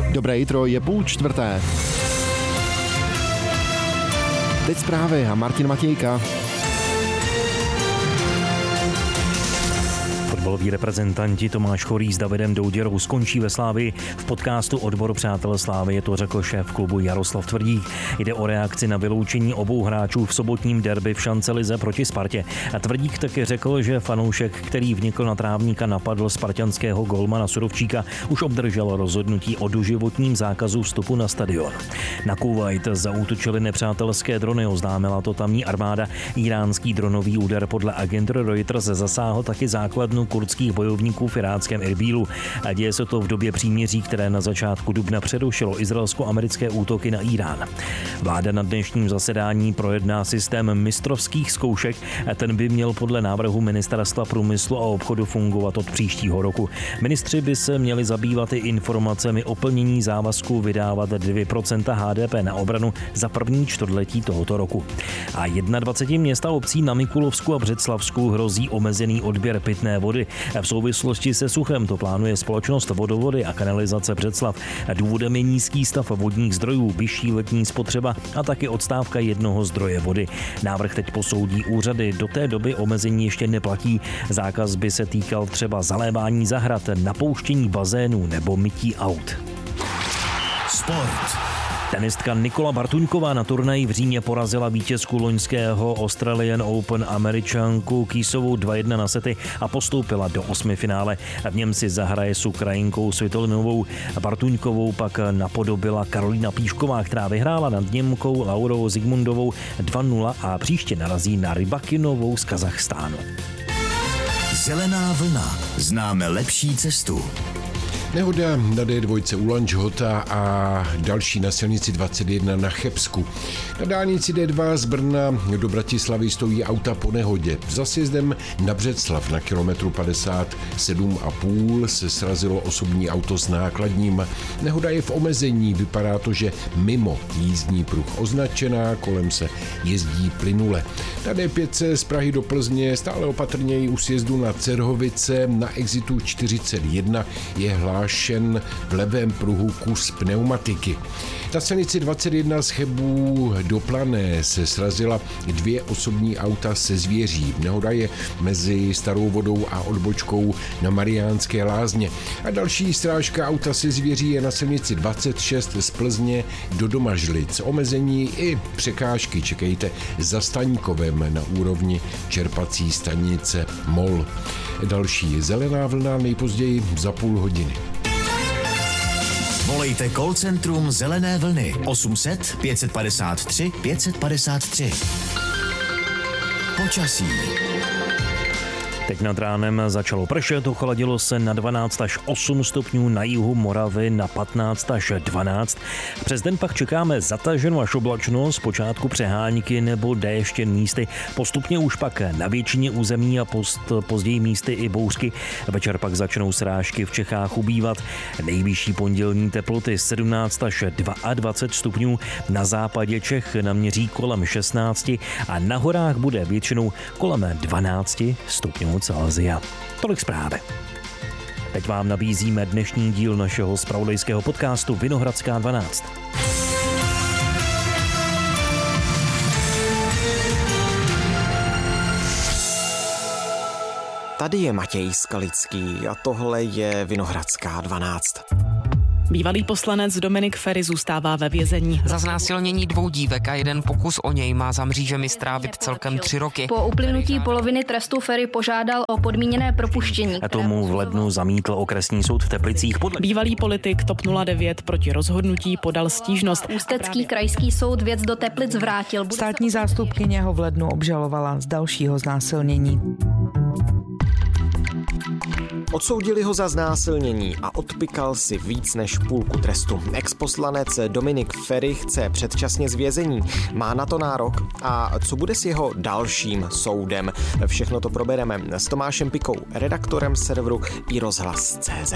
Dobré jitro, je 3:30. Teď zprávy a Martin Matějka. Fotbaloví reprezentanti Tomáš Chorý s Davidem Douděrou skončí ve Slávii. V podcastu Odbor přátel Slávie to řekl šéf klubu Jaroslav Tvrdík. Jde o reakci na vyloučení obou hráčů v sobotním derby v šancelize proti Spartě. A Tvrdík taky řekl, že fanoušek, který vnikl na trávník a napadl spartanského golmana Surovčíka, už obdržel rozhodnutí o doživotním zákazu vstupu na stadion. Na Kuvajt zaútočili nepřátelské drony, oznámila to tamní armáda. Iránský dronový úder podle agentury Reuters zasáhl taky základnu kurdských bojovníků v iráckém Erbílu. A děje se to v době příměří, které na začátku dubna přerušilo izraelsko-americké útoky na Irán. Vláda na dnešním zasedání projedná systém mistrovských zkoušek a ten by měl podle návrhu Ministerstva průmyslu a obchodu fungovat od příštího roku. Ministři by se měli zabývat i informacemi o plnění závazku vydávat 2% HDP na obranu za první čtvrtletí tohoto roku. A 21 měst a obcí na Mikulovsku a Břeclavsku hrozí omezený odběr pitné vody. V souvislosti se suchem to plánuje společnost Vodovody a kanalizace Břeclav. Důvodem je nízký stav vodních zdrojů, vyšší letní spotřeba a taky odstávka jednoho zdroje vody. Návrh teď posoudí úřady, do té doby omezení ještě neplatí. Zákaz by se týkal třeba zalévání zahrad, napouštění bazénů nebo mytí aut. Sport. Tenistka Nikola Bartuňková na turnaji v Římě porazila vítězku loňského Australian Open Američanku Kýsovou 2-1 na sety a postoupila do osmifinále. V něm si zahraje s Ukrajinkou Svitolinovou. Bartuňkovou pak napodobila Karolína Píšková, která vyhrála nad Němkou Laurou Zigmundovou 2-0 a příště narazí na Rybakinovou z Kazachstánu. Zelená vlna. Známe lepší cestu. Nehoda na D2 u Lanžhota a další na silnici 21 na Chebsku. Na dálnici D2 z Brna do Bratislavy stojí auta po nehodě. Za sjezdem na Břeclav na kilometru 57,5 se srazilo osobní auto s nákladním. Nehoda je v omezení, vypadá to, že mimo jízdní pruh označená, kolem se jezdí plynule. Na D5 z Prahy do Plzně stále opatrněji u sjezdu na Cerhovice na exitu 41 je hlášen v levém pruhu kus pneumatiky. Na silnici 21 z Chebu do Plané se srazila 2 osobní auta se zvěří. Nehoda je mezi Starou Vodou a odbočkou na Mariánské Lázně. A další srážka auta se zvěří je na silnici 26 z Plzně do Domažlic. Omezení i překážky čekejte za Staňkovem na úrovni čerpací stanice MOL. Další zelená vlna nejpozději za půl hodiny. Volejte call centrum Zelené vlny 800 553 553. Počasí. Teď nad ránem začalo pršet, ochladilo se na 12 až 8 stupňů, na jihu Moravy na 15 až 12. Přes den pak čekáme zataženou až oblačno, zpočátku přehánky nebo déště místy, postupně už pak na většině území a později místy i bouřky. Večer pak začnou srážky v Čechách ubývat. Nejvyšší pondělní teploty 17 až 22 stupňů, na západě Čech naměří kolem 16 a na horách bude většinou kolem 12 stupňů Celsia. Tolik zprávy. Teď vám nabízíme dnešní díl našeho zpravodajského podcastu Vinohradská 12. Tady je Matěj Skalický a tohle je Vinohradská 12. Bývalý poslanec Dominik Feri zůstává ve vězení. Za znásilnění 2 dívek a 1 pokus o něj má za mřížemi strávit celkem 3 roky. Po uplynutí poloviny trestu Feri požádal o podmíněné propuštění. A tomu v lednu zamítl okresní soud v Teplicích. Bývalý politik TOP 09 proti rozhodnutí podal stížnost. Ústecký krajský soud věc do Teplic vrátil. Státní zástupkyně ho v lednu obžalovala z dalšího znásilnění. Odsoudili ho za znásilnění a odpykal si víc než půlku trestu. Exposlanec Dominik Feri chce předčasně z vězení. Má na to nárok? A co bude s jeho dalším soudem? Všechno to probereme s Tomášem Pikou, redaktorem serveru iRozhlas.cz.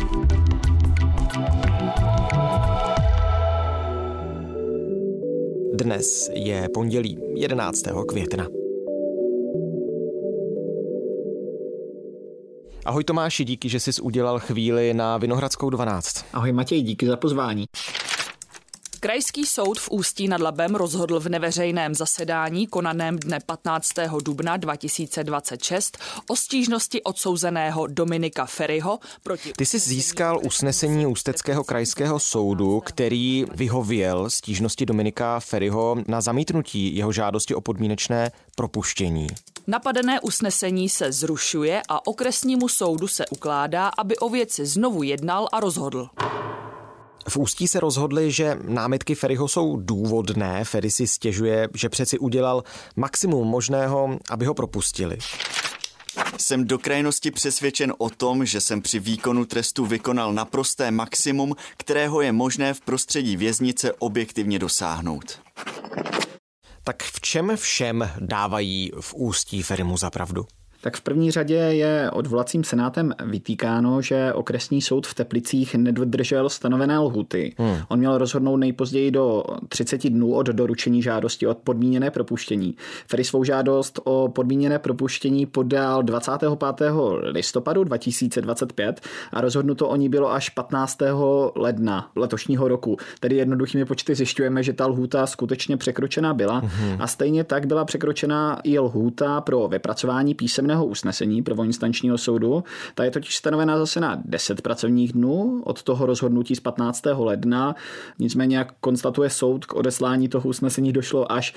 Dnes je pondělí 11. května. Ahoj Tomáši, díky, že jsi udělal chvíli na Vinohradskou 12. Ahoj Matěj, díky za pozvání. Krajský soud v Ústí nad Labem rozhodl v neveřejném zasedání konaném dne 15. dubna 2026 o stížnosti odsouzeného Dominika Feriho proti... Ty jsi získal usnesení Ústeckého krajského soudu, který vyhověl stížnosti Dominika Feriho na zamítnutí jeho žádosti o podmínečné propuštění. Napadené usnesení se zrušuje a okresnímu soudu se ukládá, aby o věci znovu jednal a rozhodl. V Ústí se rozhodli, že námitky Feriho jsou důvodné. Feri si stěžuje, že přeci udělal maximum možného, aby ho propustili. Jsem do krajnosti přesvědčen o tom, že jsem při výkonu trestu vykonal naprosté maximum, kterého je možné v prostředí věznice objektivně dosáhnout. Tak v čem všem dávají v Ústí Ferimu za pravdu? Tak v první řadě je odvolacím senátem vytýkáno, že okresní soud v Teplicích nedodržel stanovené lhůty. On měl rozhodnout nejpozději do 30 dnů od doručení žádosti o podmíněné propuštění. Feri svou žádost o podmíněné propuštění podal 25. listopadu 2025 a rozhodnuto o ní bylo až 15. ledna letošního roku. Tedy jednoduchými počty zjišťujeme, že ta lhůta skutečně překročena byla a stejně tak byla překročena i lhůta pro vypracování písemného usnesení prvoinstančního soudu. Ta je totiž stanovená zase na 10 pracovních dnů od toho rozhodnutí z 15. ledna. Nicméně, jak konstatuje soud, k odeslání toho usnesení došlo až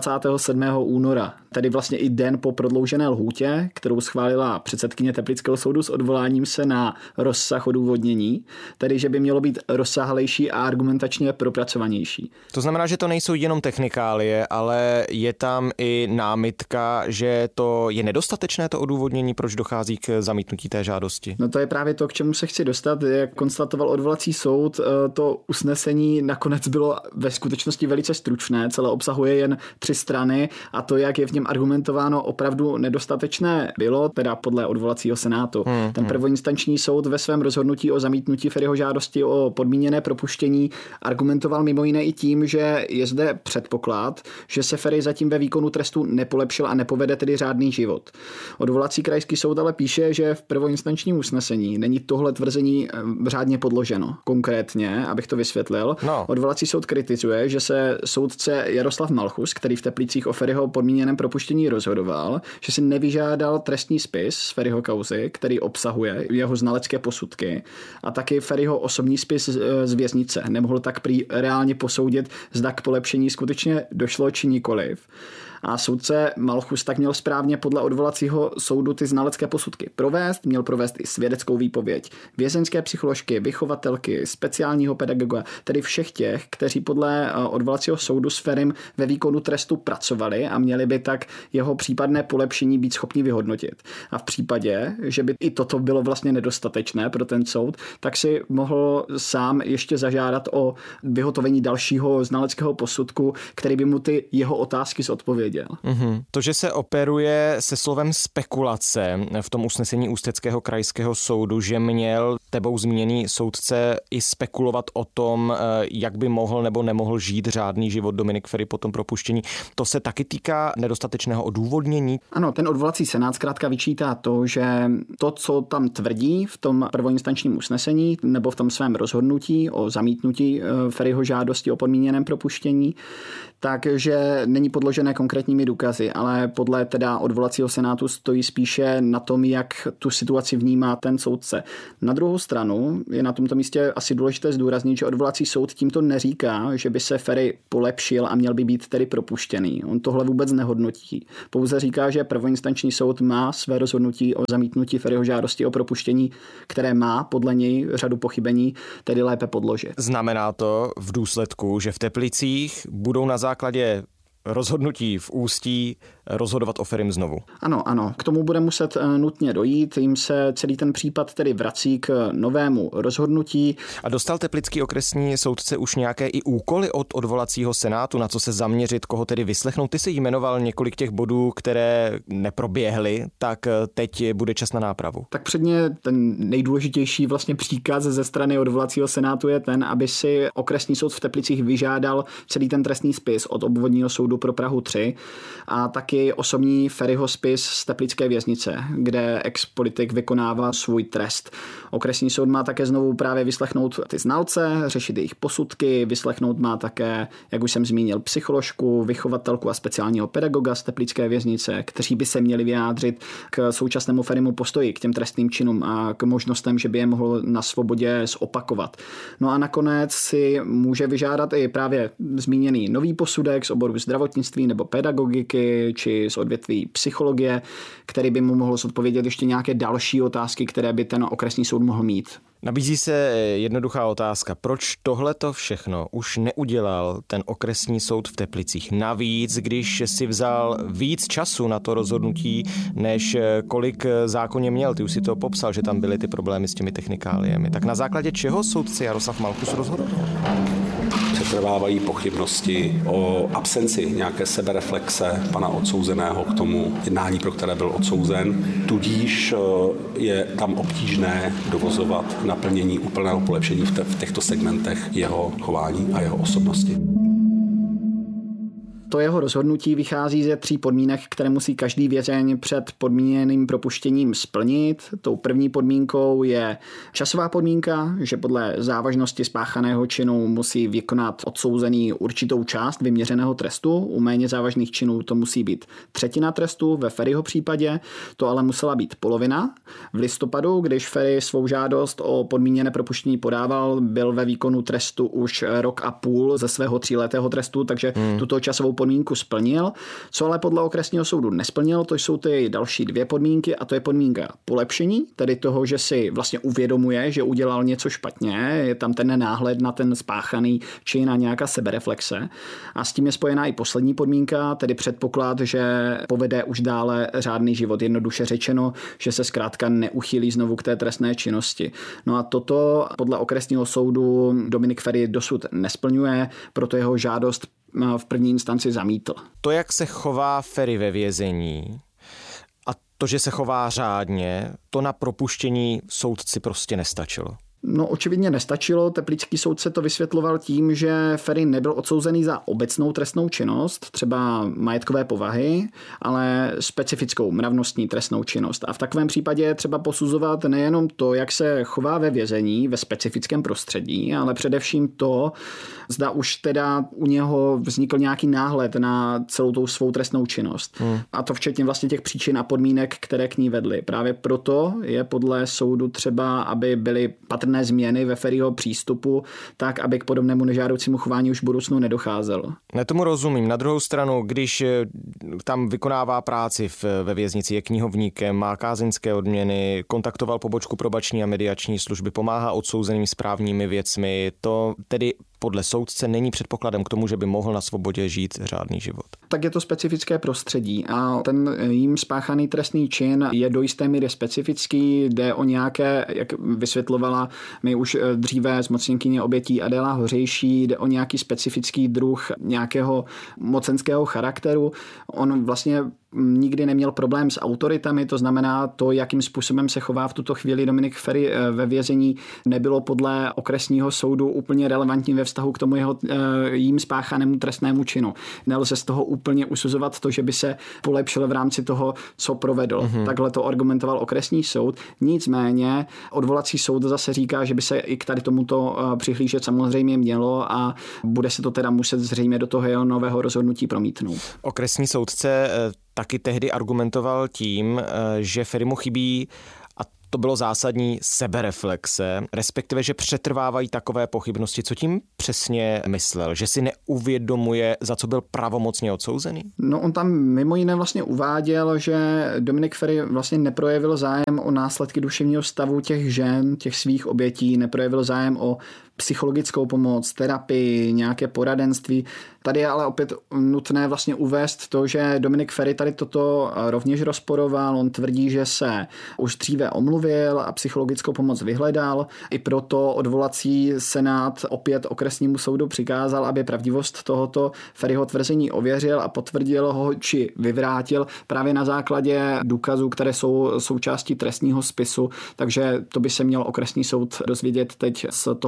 27. února. Tedy vlastně i den po prodloužené lhůtě, kterou schválila předsedkyně Teplického soudu s odvoláním se na rozsah odůvodnění, tedy že by mělo být rozsáhlejší a argumentačně propracovanější. To znamená, že to nejsou jenom technikálie, ale je tam i námitka, že to je nedostatečné to odůvodnění, proč dochází k zamítnutí té žádosti. No to je právě to, k čemu se chci dostat. Jak konstatoval odvolací soud, to usnesení nakonec bylo ve skutečnosti velice stručné, celé obsahuje jen 3 strany a to, jak je v něm argumentováno, opravdu nedostatečné bylo, teda podle odvolacího senátu. Ten prvoinstanční soud ve svém rozhodnutí o zamítnutí Feriho žádosti o podmíněné propuštění argumentoval mimo jiné i tím, že je zde předpoklad, že se Feri zatím ve výkonu trestu nepolepšil a nepovede tedy řádný život. Odvolací krajský soud ale píše, že v prvoinstančním usnesení není tohle tvrzení řádně podloženo. Konkrétně, abych to vysvětlil, odvolací soud kritizuje, že se soudce Jaroslav Malchus, který v Teplicích o Feriho podmíněném propuštění rozhodoval, že si nevyžádal trestní spis z Feriho kauzy, který obsahuje jeho znalecké posudky a taky Feriho osobní spis z věznice. Nemohl tak prý reálně posoudit, zda k polepšení skutečně došlo či nikoliv. A soudce Malchus tak měl správně podle odvolacího soudu ty znalecké posudky měl provést i svědeckou výpověď, vězeňské psycholožky, vychovatelky, speciálního pedagoga, tedy všech těch, kteří podle odvolacího soudu s Ferim ve výkonu trestu pracovali a měli by tak jeho případné polepšení být schopni vyhodnotit. A v případě, že by i toto bylo vlastně nedostatečné pro ten soud, tak si mohl sám ještě zažádat o vyhotovení dalšího znaleckého posudku, který by mu ty jeho otázky zodpověděl. To, že se operuje se slovem spekulace v tom usnesení Ústeckého krajského soudu, že měl tebou zmíněný soudce i spekulovat o tom, jak by mohl nebo nemohl žít řádný život Dominik Feri po tom propuštění, to se taky týká nedostatečného odůvodnění? Ano, ten odvolací senát zkrátka vyčítá to, že to, co tam tvrdí v tom prvoinstančním usnesení nebo v tom svém rozhodnutí o zamítnutí Feriho žádosti o podmíněném propuštění, takže není podložené konkrétními důkazy, ale podle teda odvolacího senátu stojí spíše na tom, jak tu situaci vnímá ten soudce. Na druhou stranu je na tomto místě asi důležité zdůraznit, že odvolací soud tímto neříká, že by se Feri polepšil a měl by být tedy propuštěný. On tohle vůbec nehodnotí. Pouze říká, že prvoinstanční soud má své rozhodnutí o zamítnutí Feriho žádosti o propuštění, které má podle něj řadu pochybení, tedy lépe podložit. Znamená to v důsledku, že v Teplicích budou na základě rozhodnutí v Ústí rozhodovat o Ferim znovu. Ano, k tomu bude muset nutně dojít, jim se celý ten případ tedy vrací k novému rozhodnutí. A dostal teplický okresní soudce už nějaké i úkoly od odvolacího senátu, na co se zaměřit, koho tedy vyslechnout? Ty jsi jmenoval několik těch bodů, které neproběhly, tak teď bude čas na nápravu. Tak předně ten nejdůležitější vlastně příkaz ze strany odvolacího senátu je ten, aby si okresní soud v Teplicích vyžádal celý ten trestní spis od obvodního soudu pro Prahu 3 a taky i osobní Feriho spis z teplické věznice, kde ex-politik vykonává svůj trest. Okresní soud má také znovu právě vyslechnout ty znalce, řešit jejich posudky, vyslechnout má také, jak už jsem zmínil, psycholožku, vychovatelku a speciálního pedagoga z teplické věznice, kteří by se měli vyjádřit k současnému Ferimu postoji, k těm trestným činům a k možnostem, že by je mohl na svobodě zopakovat. No a nakonec si může vyžádat i právě zmíněný nový posudek z oboru zdravotnictví nebo pedagogiky či z odvětví psychologie, který by mu mohl zodpovědět ještě nějaké další otázky, které by ten okresní soud mohl mít. Nabízí se jednoduchá otázka. Proč tohleto všechno už neudělal ten okresní soud v Teplicích? Navíc, když si vzal víc času na to rozhodnutí, než kolik zákonně měl. Ty už si to popsal, že tam byly ty problémy s těmi technikáliemi. Tak na základě čeho soudce Jaroslav Malchus rozhodl? Přetrvávají pochybnosti o absenci nějaké sebereflexe pana odsouzeného k tomu jednání, pro které byl odsouzen. Tudíž je tam obtížné dovozovat naplnění úplného polepšení v těchto segmentech jeho chování a jeho osobnosti. To jeho rozhodnutí vychází ze 3 podmínek, které musí každý vězeň před podmíněným propuštěním splnit. Tou první podmínkou je časová podmínka, že podle závažnosti spáchaného činu musí vykonat odsouzený určitou část vyměřeného trestu. U méně závažných činů to musí být 1/3 trestu, ve Feriho případě to ale musela být polovina. V listopadu, když Feri svou žádost o podmíněné propuštění podával, byl ve výkonu trestu už 1,5 roku ze svého 3letého trestu, takže tuto časovou podmínku splnil. Co ale podle okresního soudu nesplnil, to jsou ty další 2 podmínky a to je podmínka polepšení, tedy toho, že si vlastně uvědomuje, že udělal něco špatně, je tam ten náhled na ten spáchaný či na nějaká sebereflexe. A s tím je spojená i poslední podmínka, tedy předpoklad, že povede už dále řádný život. Jednoduše řečeno, že se zkrátka neuchýlí znovu k té trestné činnosti. No a toto podle okresního soudu Dominik Feri dosud nesplňuje, proto jeho žádost v první instanci zamítl. To, jak se chová Feri ve vězení a to, že se chová řádně, to na propuštění soudci prostě nestačilo. No očividně nestačilo, teplický soudce to vysvětloval tím, že Feri nebyl odsouzený za obecnou trestnou činnost, třeba majetkové povahy, ale specifickou mravnostní trestnou činnost. A v takovém případě je třeba posuzovat nejenom to, jak se chová ve vězení, ve specifickém prostředí, ale především to, zda už teda u něho vznikl nějaký náhled na celou tou svou trestnou činnost. A to včetně vlastně těch příčin a podmínek, které k ní vedly. Právě proto je podle soudu třeba, aby byly patrné změny ve Feriho přístupu, tak, aby k podobnému nežádoucímu chování už v budoucnu nedocházelo. Já tomu rozumím. Na druhou stranu, když tam vykonává práci ve věznici, je knihovníkem, má kázeňské odměny, kontaktoval pobočku probační a mediační služby, pomáhá odsouzeným správními věcmi, to tedy podle soudce není předpokladem k tomu, že by mohl na svobodě žít řádný život. Tak je to specifické prostředí a ten jím spáchaný trestný čin je do jisté míry specifický, jde o nějaké, jak vysvětlovala mi už dříve zmocněnkyně obětí Adéla Hořejší, jde o nějaký specifický druh nějakého mocenského charakteru. On vlastně nikdy neměl problém s autoritami, to znamená to, jakým způsobem se chová v tuto chvíli Dominik Feri ve vězení, nebylo podle okresního soudu úplně relevantní ve vztahu k tomu jeho jím spáchanému trestnému činu. Nelze z toho úplně usuzovat to, že by se polepšil v rámci toho, co provedl. Takhle to argumentoval okresní soud. Nicméně odvolací soud zase říká, že by se i k tady tomuto přihlížet samozřejmě mělo a bude se to teda muset zřejmě do toho jeho nového rozhodnutí promítnout. Okresní soudce taky tehdy argumentoval tím, že Ferimu chybí, a to bylo zásadní, sebereflexe, respektive, že přetrvávají takové pochybnosti. Co tím přesně myslel? Že si neuvědomuje, za co byl pravomocně odsouzený? No on tam mimo jiné vlastně uváděl, že Dominik Feri vlastně neprojevil zájem o následky duševního stavu těch žen, těch svých obětí, neprojevil zájem o psychologickou pomoc, terapii, nějaké poradenství. Tady je ale opět nutné vlastně uvést to, že Dominik Feri tady toto rovněž rozporoval. On tvrdí, že se už dříve omluvil a psychologickou pomoc vyhledal. I proto odvolací senát opět okresnímu soudu přikázal, aby pravdivost tohoto Feriho tvrzení ověřil a potvrdil ho či vyvrátil právě na základě důkazů, které jsou součástí trestního spisu. Takže to by se měl okresní soud dozvědět teď z toho vyžádání.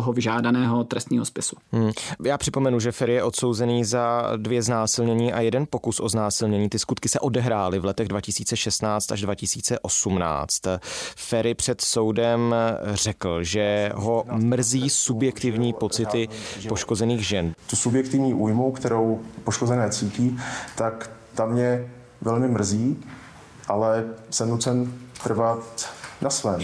daného trestního spisu. Já připomenu, že Ferry je odsouzený za 2 znásilnění a 1 pokus o znásilnění. Ty skutky se odehrály v letech 2016 až 2018. Ferry před soudem řekl, že ho mrzí subjektivní pocity poškozených žen. Tu subjektivní újmu, kterou poškozené cítí, tak ta mě velmi mrzí, ale jsem nucen trvat na svém.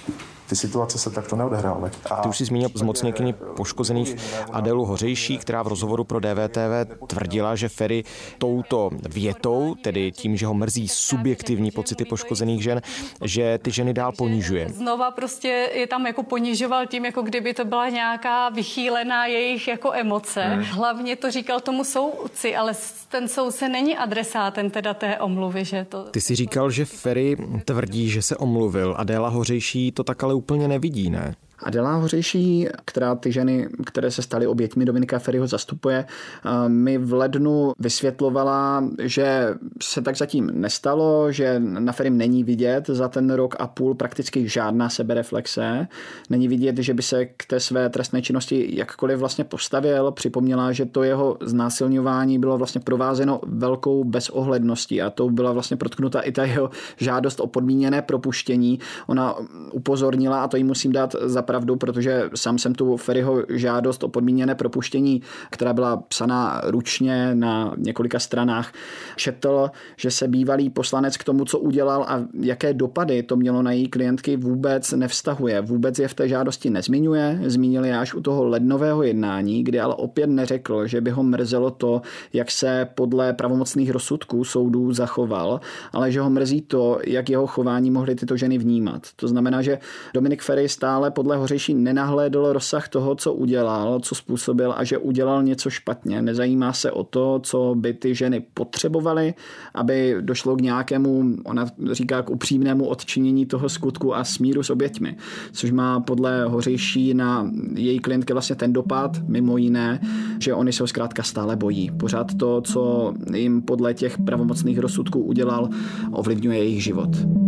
Ty situace se takto neodehrály. Ty už jsi zmínil zmocněnkyni poškozených Adélu Hořejší, která v rozhovoru pro DVTV tvrdila, že Ferry touto větou, tedy tím, že ho mrzí subjektivní pocity poškozených žen, že ty ženy dál ponižuje. Znova prostě je tam jako ponižoval tím, jako kdyby to byla nějaká vychýlená jejich jako emoce. Hlavně to říkal tomu soudci, ale ten soudce není adresátem teda té omluvy, že to... Ty jsi říkal, že Ferry tvrdí, že se omluvil. Adéla Hořejší to tak ale úplně nevidí, ne? Adéla Hořejší, která ty ženy, které se staly oběťmi Dominika Ferryho, zastupuje, mi v lednu vysvětlovala, že se tak zatím nestalo, že na Ferrym není vidět za ten rok a půl prakticky žádná sebereflexe. Není vidět, že by se k té své trestné činnosti jakkoliv vlastně postavil. Připomněla, že to jeho znásilňování bylo vlastně provázeno velkou bezohledností a to byla vlastně protknuta i ta jeho žádost o podmíněné propuštění. Ona upozornila, a to jí musím dát za pravdu, protože sám jsem tu Ferryho žádost o podmíněné propuštění, která byla psaná ručně na několika stranách, četl, že se bývalý poslanec k tomu, co udělal a jaké dopady to mělo na její klientky, vůbec nevztahuje. Vůbec je v té žádosti nezmiňuje. Zmínil je až u toho lednového jednání, kdy ale opět neřekl, že by ho mrzelo to, jak se podle pravomocných rozsudků soudů zachoval, ale že ho mrzí to, jak jeho chování mohly tyto ženy vnímat. To znamená, že Dominik Ferry stále podle Hořejší nenahlédl rozsah toho, co udělal, co způsobil a že udělal něco špatně. Nezajímá se o to, co by ty ženy potřebovaly, aby došlo k nějakému, ona říká, k upřímnému odčinění toho skutku a smíru s oběťmi, což má podle Hořejší na její klientky vlastně ten dopad, mimo jiné, že oni se ho zkrátka stále bojí. Pořád to, co jim podle těch pravomocných rozsudků udělal, ovlivňuje jejich život.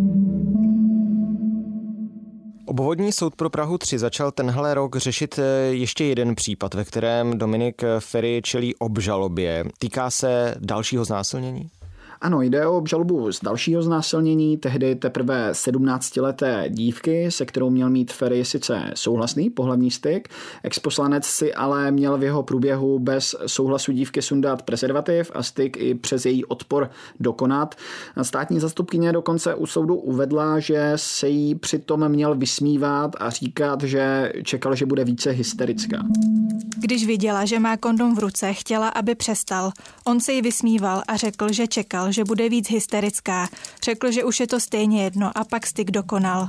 Obvodní soud pro Prahu 3 začal tenhle rok řešit ještě jeden případ, ve kterém Dominik Ferry čelí obžalobě. Týká se dalšího znásilnění? Ano, jde o obžalobu z dalšího znásilnění, tehdy teprve 17leté dívky, se kterou měl mít Ferry sice souhlasný pohlavní styk. Exposlanec si ale měl v jeho průběhu bez souhlasu dívky sundat prezervativ a styk i přes její odpor dokonat. Státní zastupkyně dokonce u soudu uvedla, že se jí přitom měl vysmívat a říkat, že čekal, že bude více hysterická. Když viděla, že má kondom v ruce, chtěla, aby přestal. On se jí vysmíval a řekl, že čekal, že bude víc hysterická. Řekl, že už je to stejně jedno a pak styk dokonal.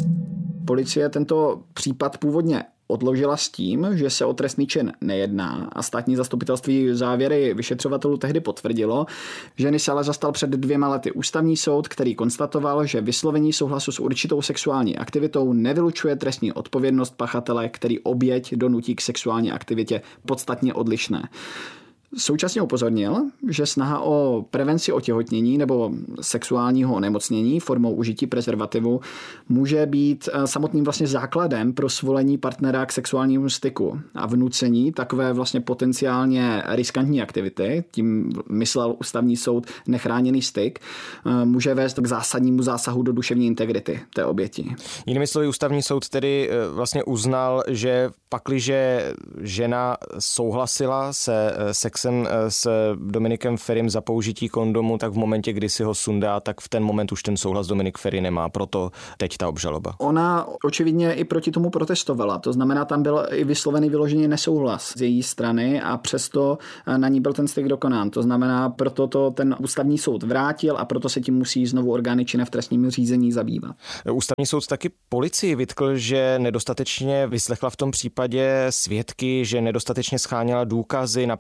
Policie tento případ původně odložila s tím, že se o trestný čin nejedná a státní zastupitelství závěry vyšetřovatelů tehdy potvrdilo. Ženy se ale zastal před 2 lety ústavní soud, který konstatoval, že vyslovení souhlasu s určitou sexuální aktivitou nevylučuje trestní odpovědnost pachatele, který oběť donutí k sexuální aktivitě podstatně odlišné. Současně upozornil, že snaha o prevenci otěhotnění nebo sexuálního onemocnění formou užití prezervativu může být samotným vlastně základem pro svolení partnera k sexuálnímu styku a vnucení takové vlastně potenciálně riskantní aktivity, tím myslel ústavní soud nechráněný styk, může vést k zásadnímu zásahu do duševní integrity té oběti. Jinými slovy, ústavní soud tedy vlastně uznal, že pakliže žena souhlasila se sexem s Dominikem Ferrym za použití kondomu, tak v momentě, kdy si ho sundá, tak v ten moment už ten souhlas Dominik Ferry nemá. Proto teď ta obžaloba. Ona očividně i proti tomu protestovala. To znamená, tam byl i vyslovený vyloženě nesouhlas z její strany a přesto na ní byl ten styk dokonán. To znamená, proto to ten ústavní soud vrátil a proto se tím musí znovu orgány činné v trestním řízení zabývat. Ústavní soud taky policii vytkl, že nedostatečně vyslechla v tom případě svědky, že nedostatečně sháněla důkazy, například elektronické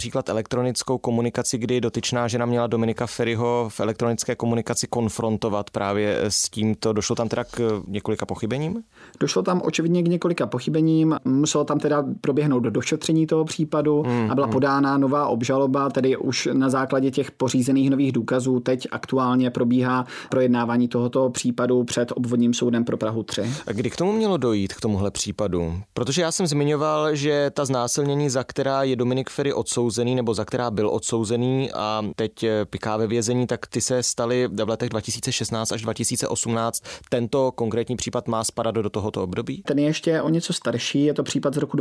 elektronickou komunikaci, kdy dotyčná žena měla Dominika Feriho v elektronické komunikaci konfrontovat právě s tímto. Došlo tam teda k několika pochybením? Došlo tam očividně k několika pochybením. Muselo tam teda proběhnout došetření toho případu a byla podána nová obžaloba, tedy už na základě těch pořízených nových důkazů. Teď aktuálně probíhá projednávání tohoto případu před obvodním soudem pro Prahu 3. A kdy k tomu mělo dojít, k tomuhle případu? Protože já jsem zmiňoval, že ta znásilnění, za která je Dominik Feri odsouzený nebo za která byl odsouzený a teď piká ve vězení, tak ty se staly v letech 2016 až 2018. Tento konkrétní případ má spadat do tohoto období? Ten je ještě o něco starší, je to případ z roku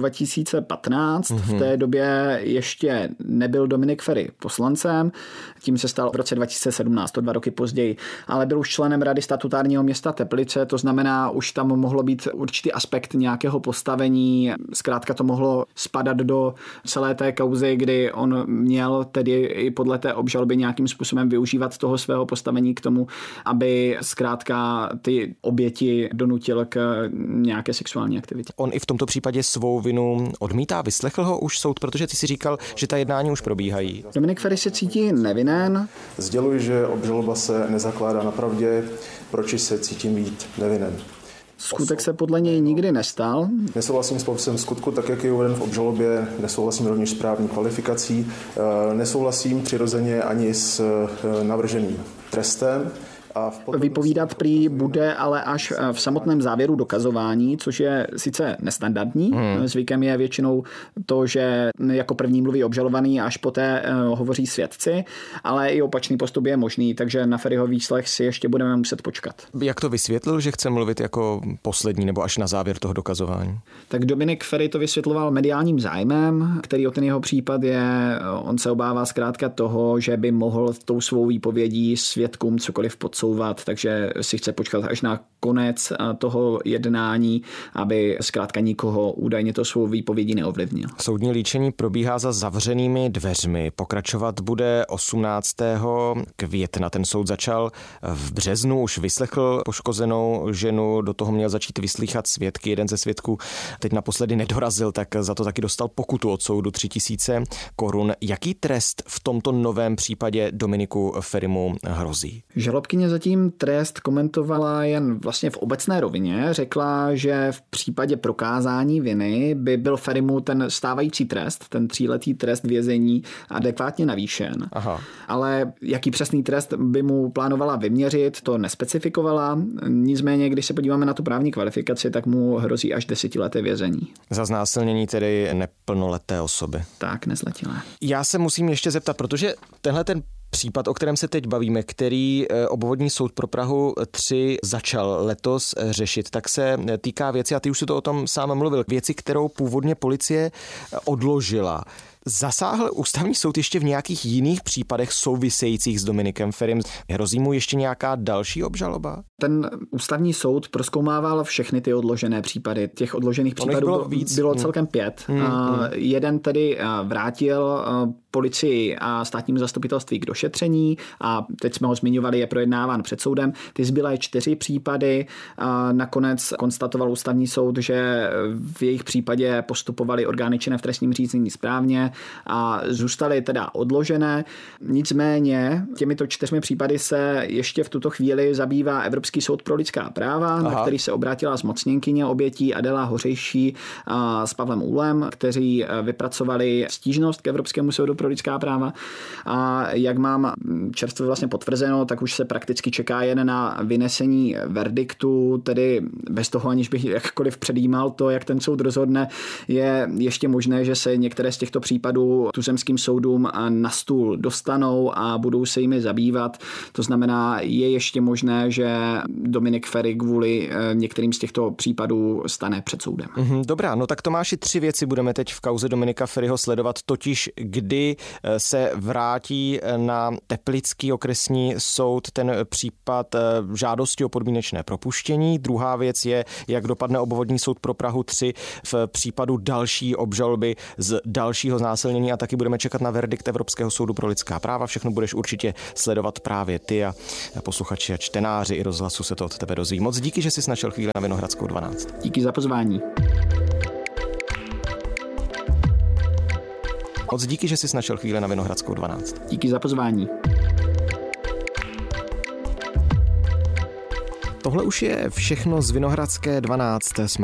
2015. V té době ještě nebyl Dominik Feri poslancem, tím se stal v roce 2017, to 2 roky později, ale byl už členem Rady statutárního města Teplice, to znamená, už tam mohlo být určitý aspekt nějakého postavení, zkrátka to mohlo spadat do celé té kauzy, kdy on měl tedy i podle té obžaloby nějakým způsobem využívat toho svého postavení k tomu, aby zkrátka ty oběti donutil k nějaké sexuální aktivitě. On i v tomto případě svou vinu odmítá, vyslechl ho už soud, protože ty si říkal, že ta jednání už probíhají. Dominik Feri se cítí nevinen. Sděluji, že obžaloba se nezakládá na pravdě, proč se cítím být nevinen. Skutek se podle něj nikdy nestal. Nesouhlasím s popisem skutku, tak jak je uveden v obžalobě, nesouhlasím rovněž s právní kvalifikací, nesouhlasím přirozeně ani s navrženým trestem. Vypovídat prý bude ale až v samotném závěru dokazování, což je sice nestandardní. Zvykem je většinou to, že jako první mluví obžalovaný, až poté hovoří svědci, ale i opačný postup je možný, takže na Feriho výslech si ještě budeme muset počkat. Jak to vysvětlil, že chce mluvit jako poslední nebo až na závěr toho dokazování? Tak Dominik Feri to vysvětloval mediálním zájmem, který o ten jeho případ je, on se obává zkrátka toho, že by mohl tou svou výpovědí svědkům cokoliv podsouvat, takže si chce počkat až na konec toho jednání, aby zkrátka nikoho údajně to svou výpovědí neovlivnil. Soudní líčení probíhá za zavřenými dveřmi. Pokračovat bude 18. května. Ten soud začal v březnu, už vyslechl poškozenou ženu, do toho měl začít vyslýchat svědky. Jeden ze svědků teď naposledy nedorazil, tak za to taky dostal pokutu od soudu 3000 korun. Jaký trest v tomto novém případě Dominiku Ferimu hrozí? Žalobkyně zatím trest komentovala jen vlastně v obecné rovině. Řekla, že v případě prokázání viny by byl Ferimu ten stávající trest, ten 3letý trest vězení, adekvátně navýšen. Aha. Ale jaký přesný trest by mu plánovala vyměřit, to nespecifikovala. Nicméně, když se podíváme na tu právní kvalifikaci, tak mu hrozí až 10leté vězení. Za znásilnění tedy neplnoleté osoby. Tak, nezletilé. Já se musím ještě zeptat, protože tenhle ten případ, o kterém se teď bavíme, který obvodní soud pro Prahu 3 začal letos řešit, tak se týká věci, a ty už si to o tom sám mluvil, věci, kterou původně policie odložila. Zasáhl ústavní soud ještě v nějakých jiných případech souvisejících s Dominikem Ferim? Hrozí mu ještě nějaká další obžaloba? Ten ústavní soud prozkoumával všechny ty odložené případy. Těch odložených případů bylo celkem 5. Jeden tedy vrátil policii a státnímu zastupitelství k došetření a teď jsme ho zmiňovali, je projednáván před soudem. Ty zbylé 4 případy nakonec konstatoval ústavní soud, že v jejich případě postupovali orgány činné v trestním řízení správně a zůstaly teda odložené. Nicméně těmito 4 případy se ještě v tuto chvíli zabývá Evropský soud pro lidská práva, na který se obrátila zmocněnkyně obětí Adela Hořejší s Pavlem Úlem, kteří vypracovali stížnost k Evropskému soudu pro lidská práva. A jak mám čerstvě vlastně potvrzeno, tak už se prakticky čeká jen na vynesení verdiktu, tedy bez toho, aniž bych jakkoliv předjímal to, jak ten soud rozhodne, je ještě možné, že se některé z těchto případů tuzemským soudům na stůl dostanou a budou se jimi zabývat. To znamená, je ještě možné, že Dominik Feri kvůli některým z těchto případů stane před soudem. Dobrá, no tak Tomáši, 3 věci budeme teď v kauze Dominika Feriho sledovat, totiž kdy se vrátí na Teplický okresní soud ten případ žádosti o podmínečné propuštění. Druhá věc je, jak dopadne obvodní soud pro Prahu 3 v případu další obžaloby z dalšího znásilnění a taky budeme čekat na verdikt Evropského soudu pro lidská práva. Všechno budeš určitě sledovat právě ty a posluchači a čtenáři i rozhlasu se to od tebe dozví. Moc díky, že jsi našel chvíli na Vinohradskou 12. Díky za pozvání. Moc díky, že jsi našel chvíli na Vinohradskou 12. Díky za pozvání. Tohle už je všechno z Vinohradské 12.